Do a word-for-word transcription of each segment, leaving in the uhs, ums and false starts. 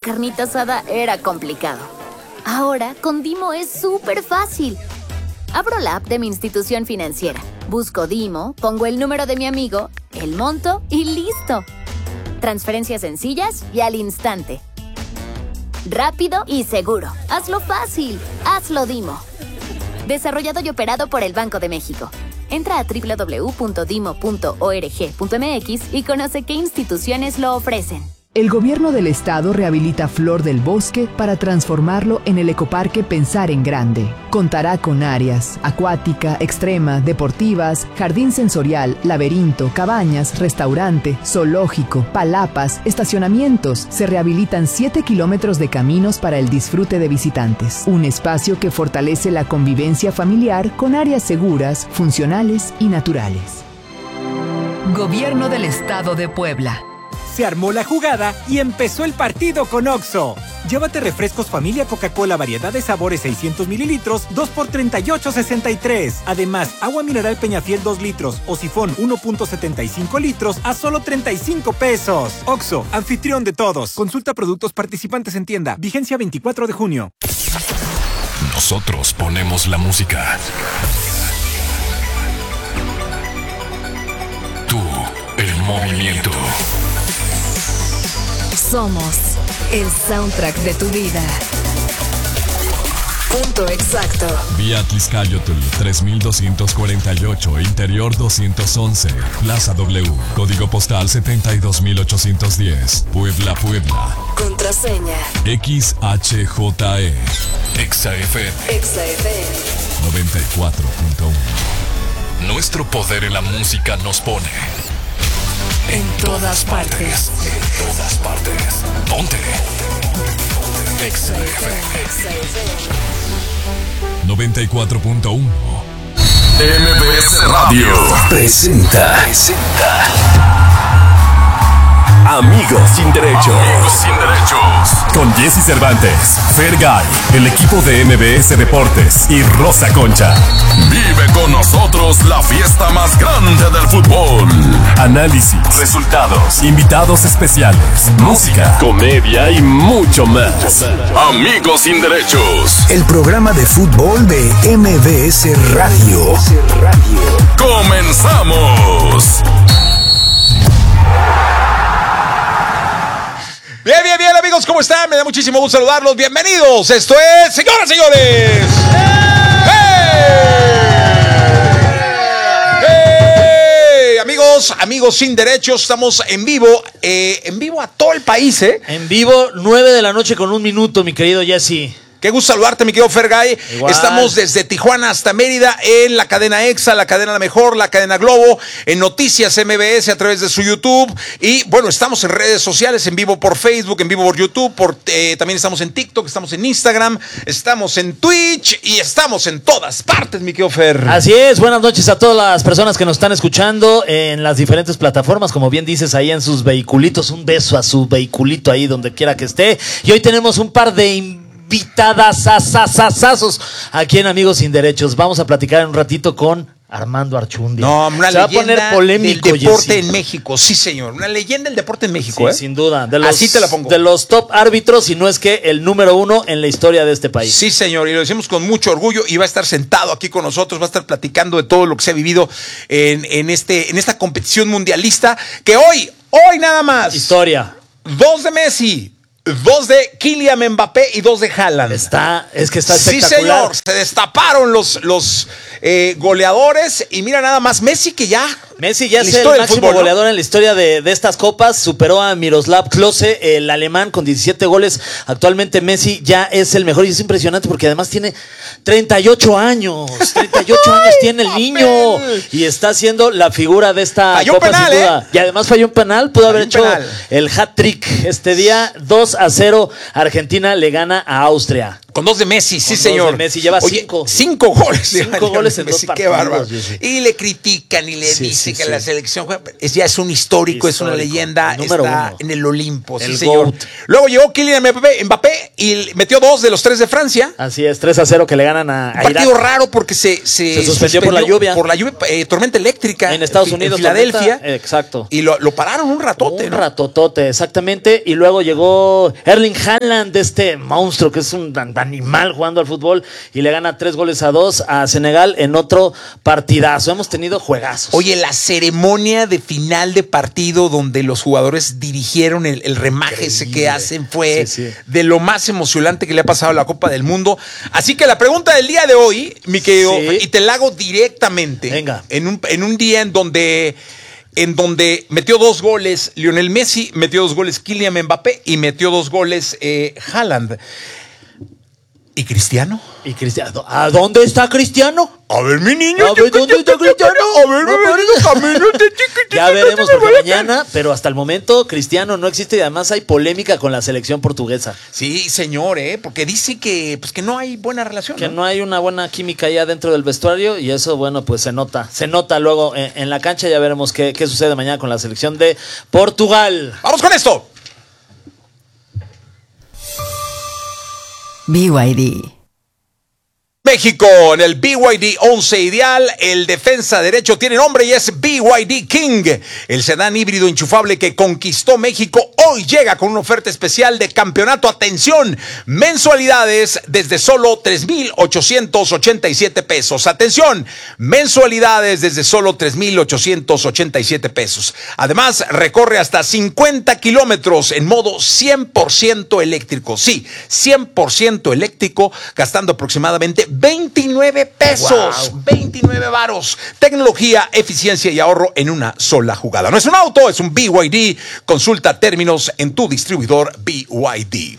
carnita asada era complicado. Ahora, con Dimo es súper fácil. Abro la app de mi institución financiera, busco Dimo, pongo el número de mi amigo, el monto y ¡listo! Transferencias sencillas y al instante. Rápido y seguro. Hazlo fácil. Hazlo Dimo. Desarrollado y operado por el Banco de México. Entra a doble u doble u doble u punto dimo punto org punto m x y conoce qué instituciones lo ofrecen. El gobierno del estado rehabilita Flor del Bosque para transformarlo en el ecoparque Pensar en Grande. Contará con áreas acuática, extrema, deportivas, jardín sensorial, laberinto, cabañas, restaurante, zoológico, palapas, estacionamientos. Se rehabilitan siete kilómetros de caminos para el disfrute de visitantes. Un espacio que fortalece la convivencia familiar con áreas seguras, funcionales y naturales. Gobierno del Estado de Puebla. Se armó la jugada y empezó el partido con Oxxo. Llévate refrescos familia Coca-Cola variedad de sabores seiscientos mililitros, dos por treinta y ocho sesenta y tres. Además, agua mineral Peñafiel dos litros o sifón uno punto setenta y cinco litros a solo treinta y cinco pesos. Oxxo, anfitrión de todos. Consulta productos participantes en tienda. Vigencia veinticuatro de junio. Nosotros ponemos la música. Tú, el movimiento. Somos el soundtrack de tu vida. Punto exacto. Vía Tliscayotl tres mil doscientos cuarenta y ocho, Interior doscientos once, Plaza W, Código Postal setenta y dos mil ochocientos diez, Puebla, Puebla. Contraseña X H J E. Exa F M. Exa F M noventa y cuatro punto uno. Nuestro poder en la música nos pone en todas partes. En todas partes. Ponte. Exa F M. noventa y cuatro punto uno. M B S Radio presenta. Presenta. Amigos sin derechos. Amigos sin derechos. Con Jesse Cervantes, Fergay, el equipo de M B S Deportes y Rosa Concha. Vive con nosotros la fiesta más grande del fútbol. Análisis, resultados, invitados especiales, música, comedia y mucho más. Amigos sin derechos. El programa de fútbol de M B S Radio. ¡Comenzamos! Bien, bien, bien, amigos, ¿cómo están? Me da muchísimo gusto saludarlos. Bienvenidos. Esto es, señoras, señores. ¡Hey! ¡Hey! Amigos, amigos sin derechos, estamos en vivo, eh, en vivo a todo el país, ¿eh? En vivo, nueve de la noche con un minuto, mi querido Jesse. Qué gusto saludarte, mi querido Fergay. Igual. Estamos desde Tijuana hasta Mérida en la cadena Exa, la cadena La Mejor, la cadena Globo, en Noticias M B S a través de su YouTube. Y bueno, estamos en redes sociales, en vivo por Facebook, en vivo por YouTube, por, eh, también estamos en TikTok, estamos en Instagram, estamos en Twitch y estamos en todas partes, mi querido Fer. Así es, buenas noches a todas las personas que nos están escuchando en las diferentes plataformas, como bien dices, ahí en sus vehiculitos. Un beso a su vehiculito ahí donde quiera que esté. Y hoy tenemos un par de invitadas asasasazos aquí en Amigos sin Derechos. Vamos a platicar en un ratito con Armando Archundia. No, una Se va a leyenda poner polémico, del deporte Jesse. en México, sí señor, una leyenda del deporte en México, Sí, ¿eh? sin duda. De los, Así te la pongo. De los top árbitros, y no es que el número uno en la historia de este país. Sí, señor, y lo decimos con mucho orgullo, y va a estar sentado aquí con nosotros, va a estar platicando de todo lo que se ha vivido en, en, este, en esta competición mundialista, que hoy, hoy nada más. Historia. Dos de Messi, dos de Kylian Mbappé y dos de Haaland. Está, es que está Sí, espectacular. señor, se destaparon los, los eh, goleadores, y mira nada más, Messi que ya... Messi ya la es el historia del máximo fútbol, ¿no? goleador en la historia de, de estas copas. Superó a Miroslav Klose, el alemán, con diecisiete goles. Actualmente Messi ya es el mejor, y es impresionante porque además tiene treinta y ocho años. treinta y ocho años tiene el niño y está siendo la figura de esta Falló un copa, penal, sin duda. ¿eh? Y además falló un penal. Pudo haber Falló un hecho penal. el hat-trick este día. dos a cero Argentina le gana a Austria. Con dos de Messi, sí, Con señor. Dos de Messi, lleva Oye, cinco. Cinco goles. Cinco goles en Messi, dos qué bárbaro. partidos. Yo sé. Y le critican y le Sí, dicen sí, que sí. la selección juega, es, ya es un histórico, Histórico, es una leyenda, el número está uno. en el Olimpo, sí, El señor. GOAT. Luego llegó Kylian Mbappé, Mbappé y metió dos de los tres de Francia. Así es, tres a cero que le ganan a, Un a partido Irak. raro porque se, se, Se suspendió por la lluvia. Por la lluvia, eh, tormenta eléctrica. En Estados fi- Unidos. En Filadelfia. tormenta, Exacto. Y lo, lo pararon un ratote, Un ¿no? ratotote, exactamente. Y luego llegó Erling Haaland, este monstruo que es un animal jugando al fútbol, y le gana tres goles a dos a Senegal en otro partidazo. Hemos tenido juegazos. Oye, la ceremonia de final de partido donde los jugadores dirigieron el, el remaje ese que Increíble. hacen fue Sí, sí. de lo más emocionante que le ha pasado a la Copa del Mundo. Así que la pregunta del día de hoy, mi querido, Sí. y te la hago directamente. Venga. En un, en un día en donde, en donde metió dos goles Lionel Messi, metió dos goles Kylian Mbappé y metió dos goles eh, Haaland. ¿Y Cristiano? ¿Y Cristiano? ¿A dónde está Cristiano? A ver, mi niño. A ver, ¿dónde está Cristiano? A ver, mi niño, Ya veremos porque mañana, pero hasta el momento Cristiano no existe y además hay polémica con la selección portuguesa. Sí, señor, ¿eh? Porque dice que, pues, que no hay buena relación. Que ¿no? no hay una buena química ya dentro del vestuario y eso, bueno, pues se nota. Se nota luego en, en la cancha. Ya veremos qué, qué sucede mañana con la selección de Portugal. Vamos con esto. B Y D. México en el B Y D once ideal, el defensa derecho tiene nombre y es B Y D King, el sedán híbrido enchufable que conquistó México. Hoy llega con una oferta especial de campeonato. Atención, mensualidades desde solo tres mil ochocientos ochenta y siete pesos. Atención, mensualidades desde solo tres mil ochocientos ochenta y siete pesos. Además, recorre hasta cincuenta kilómetros en modo cien por ciento eléctrico. Sí, cien por ciento eléctrico, gastando aproximadamente veintinueve pesos, Wow. veintinueve varos. Tecnología, eficiencia y ahorro en una sola jugada. No es un auto, es un B Y D. Consulta términos en tu distribuidor B Y D.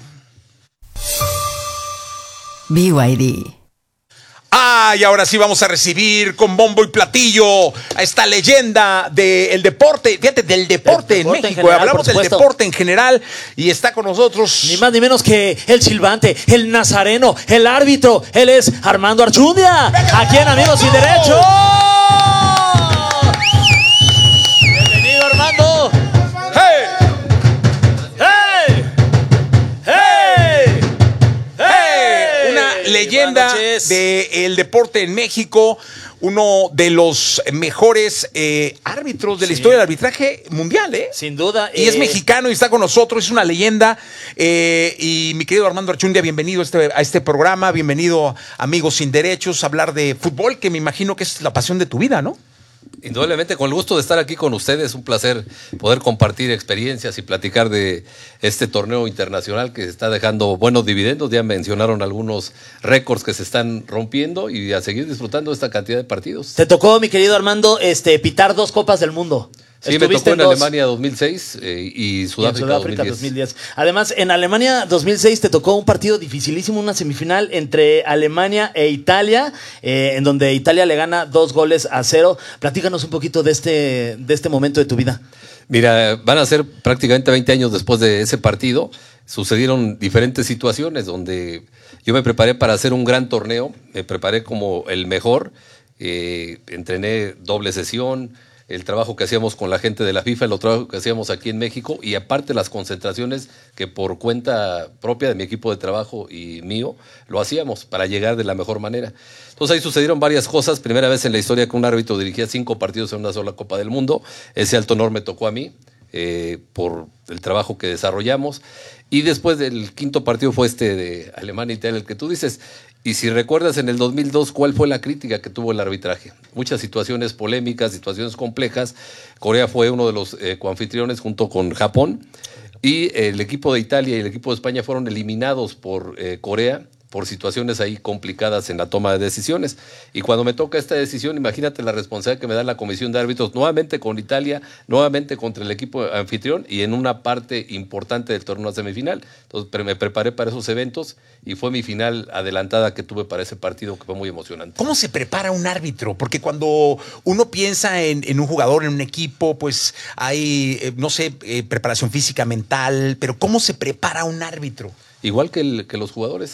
B Y D. Ah, y ahora sí vamos a recibir con bombo y platillo a esta leyenda del deporte, fíjate, del deporte, Del deporte en en México. general, Hablamos por del supuesto. deporte en general y está con nosotros. Ni más ni menos que el silbante, el nazareno, el árbitro. Él es Armando Archundia. Aquí en Amigos Sin Derecho. Bienvenido, Armando. ¡Hey! ¡Hey! ¡Hey! ¡Hey! Una leyenda Buenas noches. del deporte en México, uno de los mejores eh, árbitros de la Sí. historia del arbitraje mundial, ¿eh? Sin duda. Y es eh, mexicano y está con nosotros, es una leyenda. eh, y mi querido Armando Archundia, bienvenido a este, a este programa, bienvenido Amigos Sin Derechos, a hablar de fútbol, que me imagino que es la pasión de tu vida, ¿no? Indudablemente, con el gusto de estar aquí con ustedes, un placer poder compartir experiencias y platicar de este torneo internacional que está dejando buenos dividendos. Ya mencionaron algunos récords que se están rompiendo y a seguir disfrutando de esta cantidad de partidos. Te tocó, mi querido Armando, este, pitar dos Copas del Mundo. Sí, me Estuviste tocó en dos. Alemania dos mil seis eh, y Y en Sudáfrica, Sudáfrica dos mil diez. dos mil diez. Además, en Alemania dos mil seis te tocó un partido dificilísimo, una semifinal entre Alemania e Italia, eh, en donde Italia le gana dos goles a cero. Platícanos un poquito de este, de este momento de tu vida. Mira, van a ser prácticamente veinte años después de ese partido. Sucedieron diferentes situaciones donde yo me preparé para hacer un gran torneo, me preparé como el mejor, eh, entrené doble sesión, el trabajo que hacíamos con la gente de la FIFA, el trabajo que hacíamos aquí en México y aparte las concentraciones que por cuenta propia de mi equipo de trabajo y mío lo hacíamos para llegar de la mejor manera. Entonces ahí sucedieron varias cosas. Primera vez en la historia que un árbitro dirigía cinco partidos en una sola Copa del Mundo. Ese alto honor me tocó a mí eh, por el trabajo que desarrollamos. Y después del quinto partido fue este de Alemania e Italia, el que tú dices. Y si recuerdas en el dos mil dos, ¿cuál fue la crítica que tuvo el arbitraje? Muchas situaciones polémicas, situaciones complejas. Corea fue uno de los eh, coanfitriones junto con Japón. Y el equipo de Italia y el equipo de España fueron eliminados por eh, Corea por situaciones ahí complicadas en la toma de decisiones. Y cuando me toca esta decisión, imagínate la responsabilidad que me da la comisión de árbitros, nuevamente con Italia, nuevamente contra el equipo anfitrión y en una parte importante del torneo semifinal. Entonces me preparé para esos eventos y fue mi final adelantada que tuve para ese partido, que fue muy emocionante. ¿Cómo se prepara un árbitro? Porque cuando uno piensa en, en un jugador, en un equipo, pues hay, eh, no sé, eh, preparación física, mental, pero ¿cómo se prepara un árbitro? Igual que, el, que los jugadores.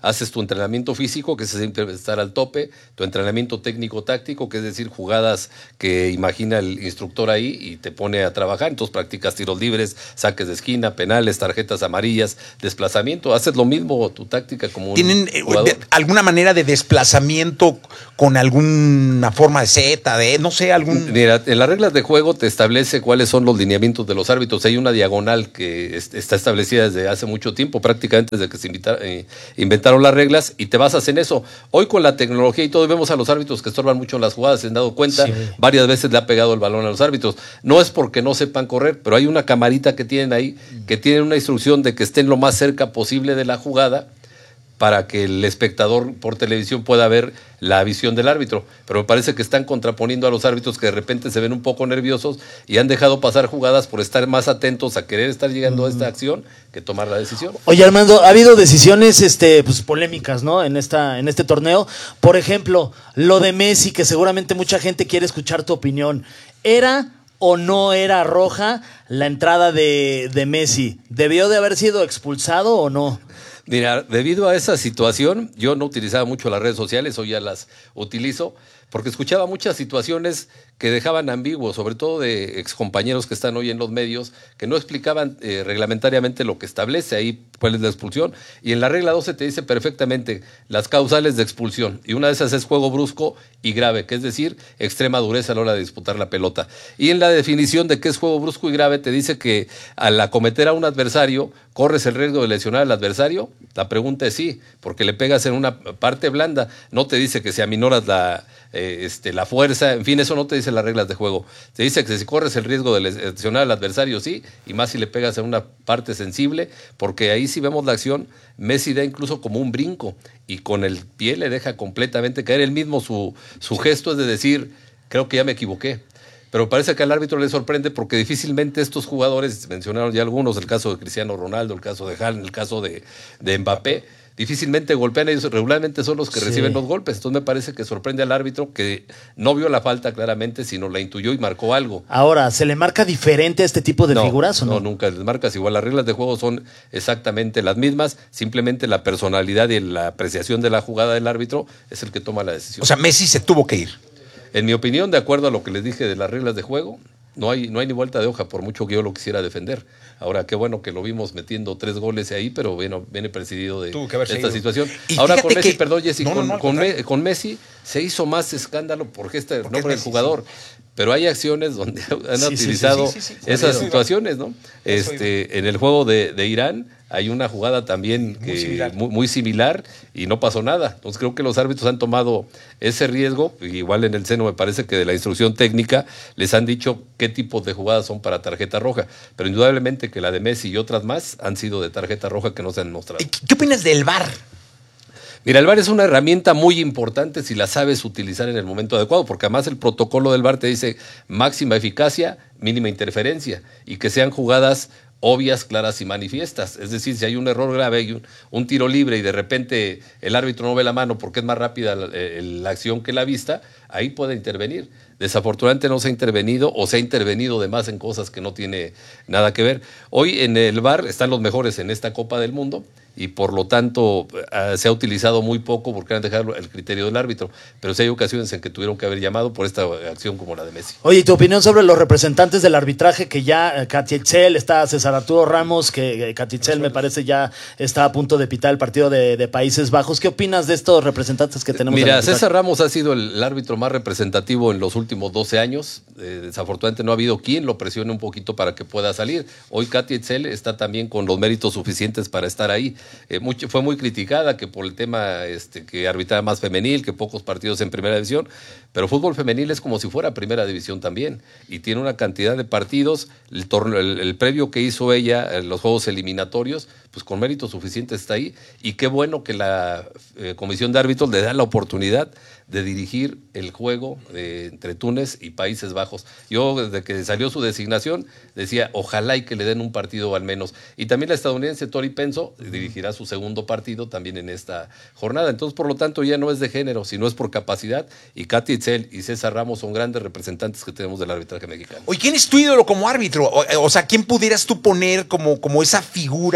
haces tu entrenamiento físico, que es siempre estar al tope, tu entrenamiento técnico-táctico, que es decir, jugadas que imagina el instructor ahí y te pone a trabajar. Entonces practicas tiros libres, saques de esquina, penales, tarjetas amarillas, desplazamiento. Haces lo mismo, tu táctica como un ¿Tienen jugador. de, alguna manera de desplazamiento con alguna forma de Z, de no sé, algún... Mira, en las reglas de juego te establece cuáles son los lineamientos de los árbitros. Hay una diagonal que es, está establecida desde hace mucho tiempo, prácticamente desde que se invita, eh, inventaron las reglas, y te basas en eso. Hoy con la tecnología y todo, vemos a los árbitros que estorban mucho en las jugadas, se han dado cuenta, sí. Varias veces le ha pegado el balón a los árbitros. No es porque no sepan correr, pero hay una camarita que tienen ahí, que tienen una instrucción de que estén lo más cerca posible de la jugada, para que el espectador por televisión pueda ver la visión del árbitro. Pero me parece que están contraponiendo a los árbitros que de repente se ven un poco nerviosos y han dejado pasar jugadas por estar más atentos a querer estar llegando mm. a esta acción que tomar la decisión. Oye, Armando, ha habido decisiones este, pues, polémicas, ¿no? En, esta, en este torneo. Por ejemplo, lo de Messi, que seguramente mucha gente quiere escuchar tu opinión. ¿Era o no era roja la entrada de, de Messi? ¿Debió de haber sido expulsado o no? Mira, debido a esa situación, yo no utilizaba mucho las redes sociales, hoy ya las utilizo, porque escuchaba muchas situaciones que dejaban ambiguos, sobre todo de excompañeros que están hoy en los medios, que no explicaban eh, reglamentariamente lo que establece ahí, cuál es la expulsión, y en la regla doce te dice perfectamente las causales de expulsión, y una de esas es juego brusco y grave, que es decir, extrema dureza a la hora de disputar la pelota. Y en la definición de qué es juego brusco y grave te dice que al acometer a un adversario, ¿corres el riesgo de lesionar al adversario? La pregunta es sí, porque le pegas en una parte blanda, no te dice que si aminoras la... Eh, este, la fuerza, en fin, eso no te dice las reglas de juego. Te dice que si corres el riesgo de lesionar al adversario, sí, y más si le pegas en una parte sensible, porque ahí si vemos la acción, Messi da incluso como un brinco y con el pie le deja completamente caer. Él mismo su, su gesto es de decir, creo que ya me equivoqué. Pero parece que al árbitro le sorprende porque difícilmente estos jugadores, mencionaron ya algunos, el caso de Cristiano Ronaldo, el caso de Haaland, el caso de, de Mbappé, difícilmente golpean, ellos regularmente son los que sí. reciben los golpes. Entonces me parece que sorprende al árbitro que no vio la falta claramente, sino la intuyó y marcó algo. Ahora, ¿se le marca diferente a este tipo de no, figuras o no? No, nunca les marcas igual. Las reglas de juego son exactamente las mismas, simplemente la personalidad y la apreciación de la jugada del árbitro es el que toma la decisión. O sea, Messi se tuvo que ir. En mi opinión, de acuerdo a lo que les dije de las reglas de juego, no hay, no hay ni vuelta de hoja, por mucho que yo lo quisiera defender. Ahora, qué bueno que lo vimos metiendo tres goles ahí, pero bueno, viene presidido de esta seguido. situación. Ahora con Messi, que... perdón, Jessy, no, no, no, con, con, Me, con Messi se hizo más escándalo porque este porque nombre del jugador. Sí. Pero hay acciones donde han sí, utilizado sí, sí, sí, sí, sí. esas situaciones, ¿no? Este, en el juego de, de Irán hay una jugada también que, muy, similar. Muy, muy similar y no pasó nada. Entonces creo que los árbitros han tomado ese riesgo. Igual en el seno me parece que de la instrucción técnica les han dicho qué tipos de jugadas son para tarjeta roja. Pero indudablemente que la de Messi y otras más han sido de tarjeta roja que no se han mostrado. ¿Qué opinas del V A R? Mira, el V A R es una herramienta muy importante si la sabes utilizar en el momento adecuado, porque además el protocolo del V A R te dice máxima eficacia, mínima interferencia, y que sean jugadas obvias, claras y manifiestas. Es decir, si hay un error grave y un, un tiro libre y de repente el árbitro no ve la mano porque es más rápida la, la acción que la vista, ahí puede intervenir. Desafortunadamente no se ha intervenido o se ha intervenido de más en cosas que no tiene nada que ver. Hoy en el V A R están los mejores en esta Copa del Mundo y por lo tanto uh, se ha utilizado muy poco porque han dejado el criterio del árbitro, pero sí hay ocasiones en que tuvieron que haber llamado por esta acción como la de Messi. Oye, ¿y tu opinión sobre los representantes del arbitraje? Que ya Katy Itzel, está César Arturo Ramos, que Katy Itzel me parece ya está a punto de pitar el partido de, de Países Bajos. ¿Qué opinas de estos representantes que tenemos? Mira, César Ramos ha sido el, el árbitro más representativo en los últimos doce años. Eh, desafortunadamente no ha habido quien lo presione un poquito para que pueda salir. Hoy Katy Itzel está también con los méritos suficientes para estar ahí. Eh, mucho, fue muy criticada que por el tema este, que arbitraba más femenil, que pocos partidos en primera división, pero fútbol femenil es como si fuera primera división también, y tiene una cantidad de partidos, el, torneo, el, el previo que hizo ella, los juegos eliminatorios, pues con méritos suficientes está ahí, y qué bueno que la eh, comisión de árbitros le da la oportunidad de dirigir el juego eh, entre Túnez y Países Bajos. Yo, desde que salió su designación, decía, ojalá y que le den un partido al menos. Y también la estadounidense Tori Penso dirigirá su segundo partido también en esta jornada. Entonces, por lo tanto, ya no es de género, sino es por capacidad. Y Katy Itzel y César Ramos son grandes representantes que tenemos del arbitraje mexicano. Oye, ¿quién es tu ídolo como árbitro? O, o sea, ¿quién pudieras tú poner como, como esa figura de árbitro?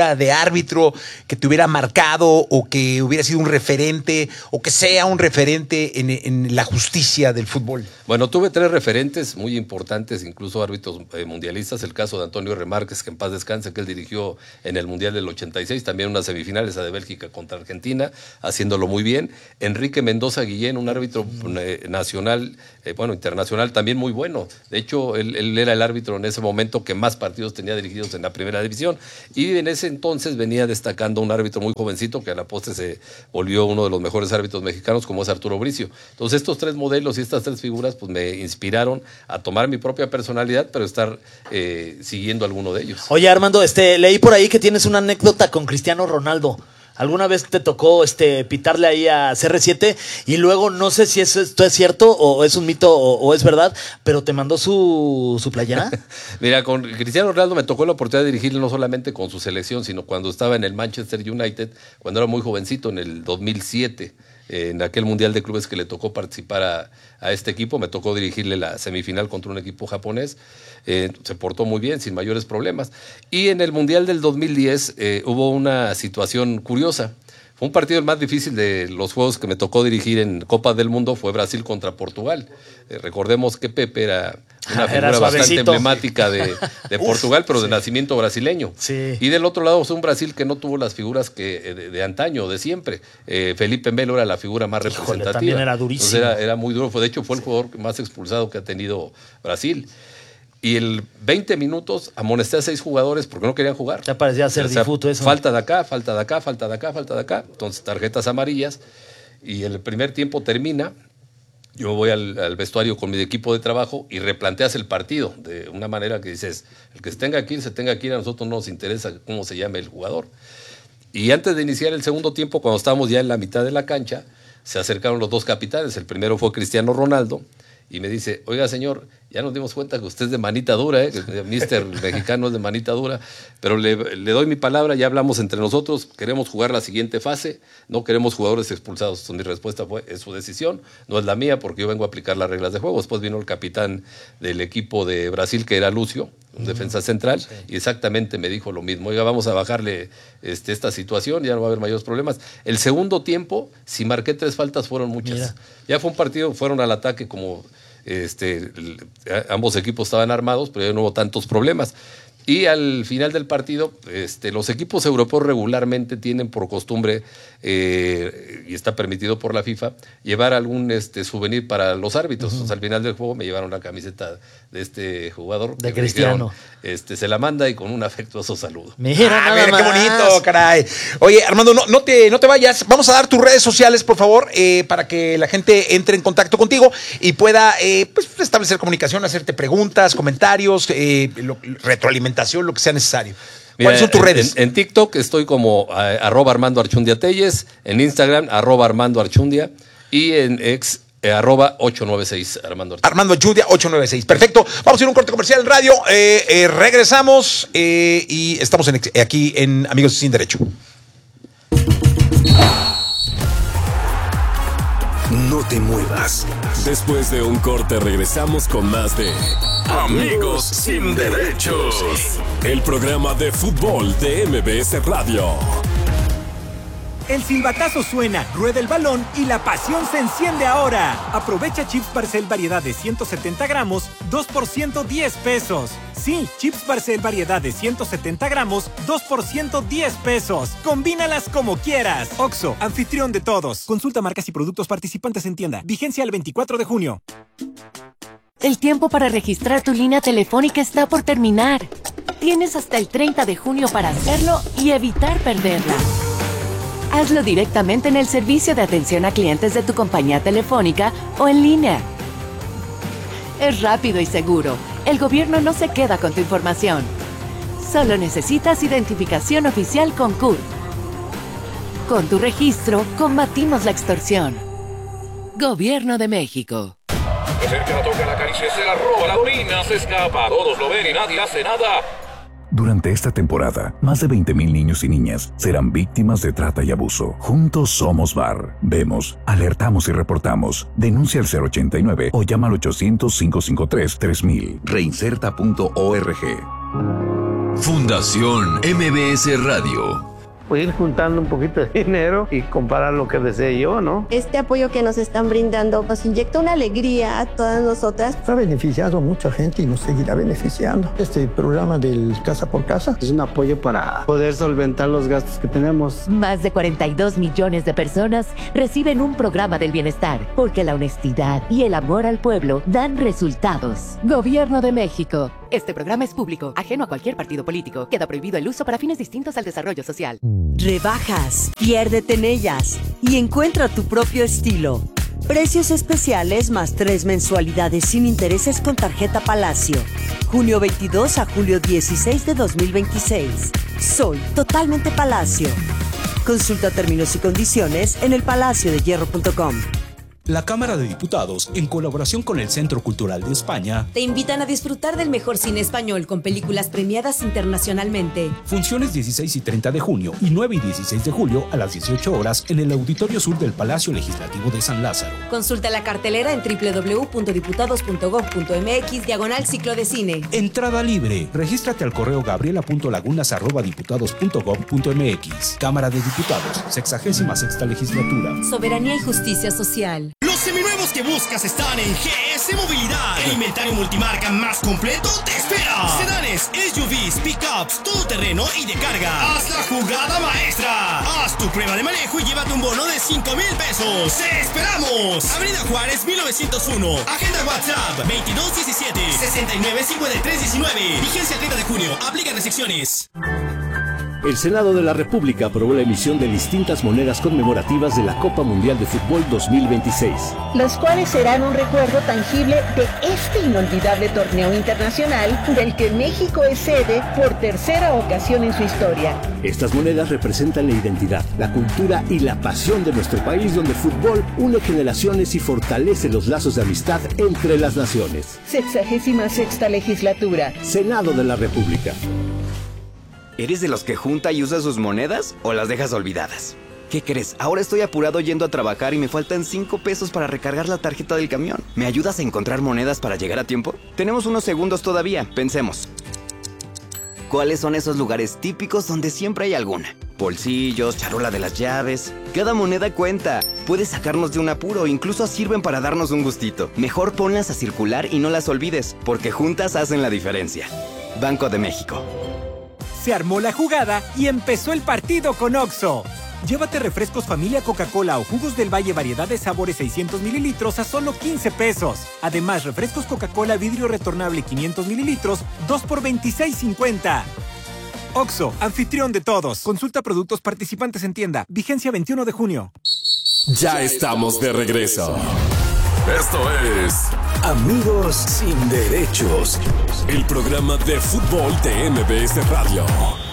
árbitro que te hubiera marcado o que hubiera sido un referente o que sea un referente en, en la justicia del fútbol? Bueno, tuve tres referentes muy importantes, incluso árbitros eh, mundialistas. El caso de Antonio Remárquez, que en paz descanse, que él dirigió en el Mundial del ochenta y seis, también unas semifinales, a de Bélgica contra Argentina, haciéndolo muy bien. Enrique Mendoza Guillén, un árbitro eh, nacional, eh, bueno, internacional, también muy bueno. De hecho, él, él era el árbitro en ese momento que más partidos tenía dirigidos en la primera división. Y en ese entonces venía destacando un árbitro muy jovencito, que a la postre se volvió uno de los mejores árbitros mexicanos, como es Arturo Bricio. Entonces, estos tres modelos y estas tres figuras pues me inspiraron a tomar mi propia personalidad, pero estar eh, siguiendo alguno de ellos. Oye, Armando, este, leí por ahí que tienes una anécdota con Cristiano Ronaldo. ¿Alguna vez te tocó este pitarle ahí a C R siete y luego no sé si es, esto es cierto o es un mito o, o es verdad, pero te mandó su, su playera? Mira, con Cristiano Ronaldo me tocó la oportunidad de dirigirle no solamente con su selección, sino cuando estaba en el Manchester United, cuando era muy jovencito, en el dos mil siete. En aquel Mundial de Clubes que le tocó participar a, a este equipo, me tocó dirigirle la semifinal contra un equipo japonés. Eh, se portó muy bien, sin mayores problemas. Y en el Mundial del dos mil diez eh, hubo una situación curiosa. Fue un partido el más difícil de los juegos que me tocó dirigir en Copa del Mundo, fue Brasil contra Portugal. Eh, recordemos que Pepe era una figura era bastante emblemática de, de Portugal, Uf, pero sí. de nacimiento brasileño. Sí. Y del otro lado es un Brasil que no tuvo las figuras que de, de antaño, de siempre. Eh, Felipe Melo era la figura más Híjole, representativa. También era durísimo. Entonces era, era muy duro. De hecho, fue el jugador más expulsado que ha tenido Brasil. Y el veinte minutos amonesté a seis jugadores porque no querían jugar. Ya parecía ser o sea, difuto eso. Falta de acá, falta de acá, falta de acá, falta de acá. Entonces, tarjetas amarillas. Y el primer tiempo termina. Yo voy al, al vestuario con mi equipo de trabajo y replanteas el partido de una manera que dices, el que se tenga que ir, se tenga que ir, a nosotros no nos interesa cómo se llame el jugador. Y antes de iniciar el segundo tiempo, cuando estábamos ya en la mitad de la cancha, se acercaron los dos capitanes. El primero fue Cristiano Ronaldo y me dice, oiga señor, ya nos dimos cuenta que usted es de manita dura, ¿eh? que mister mexicano es de manita dura, pero le, le doy mi palabra, ya hablamos entre nosotros, queremos jugar la siguiente fase, no queremos jugadores expulsados. Entonces, mi respuesta fue, es su decisión, no es la mía, porque yo vengo a aplicar las reglas de juego. Después vino el capitán del equipo de Brasil, que era Lucio, un defensa central, sí. y exactamente me dijo lo mismo, oiga, vamos a bajarle este, esta situación, ya no va a haber mayores problemas. El segundo tiempo, si marqué tres faltas, fueron muchas. Mira. Ya fue un partido, fueron al ataque como... Este, ambos equipos estaban armados, pero ya no hubo tantos problemas. Y al final del partido, este, los equipos europeos regularmente tienen por costumbre, eh, y está permitido por la FIFA, llevar algún este, souvenir para los árbitros. Uh-huh. Entonces, al final del juego me llevaron la camiseta de este jugador. De Cristiano. Dijeron, este, se la manda y con un afectuoso saludo. Mira, ah, nada mira más. qué bonito, caray. Oye, Armando, no, no, te, no te vayas. Vamos a dar tus redes sociales, por favor, eh, para que la gente entre en contacto contigo y pueda eh, pues, establecer comunicación, hacerte preguntas, comentarios, eh, lo, retroalimentación, lo que sea necesario. Mira, ¿cuáles son tus redes? En, en TikTok estoy como eh, arroba Armando Archundia Telles, en Instagram arroba Armando Archundia y en ex eh, arroba ocho nueve seis Armando Archundia. Armando Archundia ocho nueve seis. Perfecto. Vamos a ir a un corte comercial en radio. Eh, eh, regresamos eh, y estamos en, aquí en Amigos Sin Derecho. No te muevas. Después de un corte regresamos con más de Amigos Sin Derechos, el programa de fútbol de M B S Radio. El silbatazo suena, rueda el balón y la pasión se enciende ahora. Aprovecha Chips Barcel variedad de ciento setenta gramos, dos por ciento diez pesos. Sí, Chips Barcel variedad de ciento setenta gramos, dos por ciento diez pesos. Combínalas como quieras. Oxxo, anfitrión de todos. Consulta marcas y productos participantes en tienda. Vigencia el veinticuatro de junio. El tiempo para registrar tu línea telefónica está por terminar. Tienes hasta el treinta de junio para hacerlo y evitar perderla. Hazlo directamente en el servicio de atención a clientes de tu compañía telefónica o en línea. Es rápido y seguro. El gobierno no se queda con tu información. Solo necesitas identificación oficial con C U R. Con tu registro, combatimos la extorsión. Gobierno de México. Es el que la toca, la acaricia, se la roba, la orina, se escapa. Todos lo ven y nadie hace nada. Durante esta temporada, más de veinte mil niños y niñas serán víctimas de trata y abuso. Juntos somos V A R. Vemos, alertamos y reportamos. Denuncia al cero ochenta y nueve o llama al ochocientos, cinco cinco tres, tres mil. Reinserta punto org. Fundación M B S Radio. Voy a ir juntando un poquito de dinero y comprar lo que desee yo, ¿no? Este apoyo que nos están brindando nos inyecta una alegría a todas nosotras. Ha beneficiado a mucha gente y nos seguirá beneficiando. Este programa del Casa por Casa es un apoyo para poder solventar los gastos que tenemos. Más de cuarenta y dos millones de personas reciben un programa del bienestar, porque la honestidad y el amor al pueblo dan resultados. Gobierno de México. Este programa es público, ajeno a cualquier partido político. Queda prohibido el uso para fines distintos al desarrollo social. Rebajas, piérdete en ellas y encuentra tu propio estilo. Precios especiales más tres mensualidades sin intereses con tarjeta Palacio. junio veintidós a julio dieciséis de dos mil veintiséis. Soy totalmente Palacio. Consulta términos y condiciones en el palacio de hierro punto com. La Cámara de Diputados, en colaboración con el Centro Cultural de España, te invitan a disfrutar del mejor cine español con películas premiadas internacionalmente. Funciones dieciséis y treinta de junio y nueve y dieciséis de julio a las dieciocho horas en el Auditorio Sur del Palacio Legislativo de San Lázaro. Consulta la cartelera en doble u doble u doble u punto diputados punto gob punto eme equis diagonal ciclo de cine. Entrada libre. Regístrate al correo gabriela punto lagunas arroba diputados punto gob punto eme equis. Cámara de Diputados, sexagésima sexta legislatura. Soberanía y justicia social. Los seminuevos que buscas están en G S Movilidad. El inventario multimarca más completo te espera. Sedanes, S U Vs, pickups, todoterreno y de carga. Haz la jugada maestra. Haz tu prueba de manejo y llévate un bono de cinco mil pesos. ¡Te esperamos! Avenida Juárez mil novecientos uno. Agenda WhatsApp veintidós diecisiete sesenta y nueve cincuenta y tres diecinueve. Vigencia treinta de junio. Aplica restricciones. El Senado de la República aprobó la emisión de distintas monedas conmemorativas de la Copa Mundial de Fútbol dos mil veintiséis. Las cuales serán un recuerdo tangible de este inolvidable torneo internacional del que México es sede por tercera ocasión en su historia. Estas monedas representan la identidad, la cultura y la pasión de nuestro país, donde el fútbol une generaciones y fortalece los lazos de amistad entre las naciones. Sexagésima sexta legislatura. Senado de la República. ¿Eres de los que junta y usa sus monedas o las dejas olvidadas? ¿Qué crees? Ahora estoy apurado yendo a trabajar y me faltan cinco pesos para recargar la tarjeta del camión. ¿Me ayudas a encontrar monedas para llegar a tiempo? Tenemos unos segundos todavía, pensemos. ¿Cuáles son esos lugares típicos donde siempre hay alguna? Bolsillos, charola de las llaves. Cada moneda cuenta. Puede sacarnos de un apuro, incluso sirven para darnos un gustito. Mejor ponlas a circular y no las olvides, porque juntas hacen la diferencia. Banco de México. Se armó la jugada y empezó el partido con Oxxo. Llévate refrescos familia Coca-Cola o jugos del Valle variedad de sabores seiscientos mililitros a solo quince pesos. Además, refrescos Coca-Cola vidrio retornable quinientos mililitros, dos por veintiséis cincuenta. Oxxo, anfitrión de todos. Consulta productos participantes en tienda. Vigencia veintiuno de junio. Ya estamos de regreso. Esto es Amigos sin Derechos, el programa de fútbol de M B S Radio.